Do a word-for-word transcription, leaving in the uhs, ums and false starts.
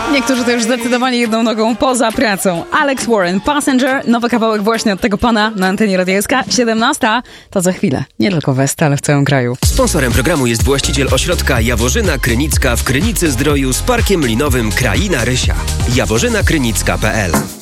Niektórzy to już zdecydowanie jedną nogą poza pracą. Alex Warren, Passenger, nowy kawałek właśnie od tego pana na antenie Radia S K. siedemnasta to za chwilę. Nie tylko w Est, ale w całym kraju. Sponsorem programu jest właściciel ośrodka Jaworzyna Krynicka w Krynicy Zdroju z parkiem linowym Kraina Rysia. jaworzyna krynicka kropka p l